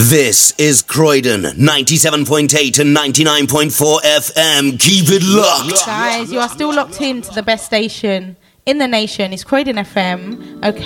This is Croydon, 97.8 and 99.4 FM. Keep it locked. Guys, you are still locked in to the best station in the nation. It's Croydon FM. Okay.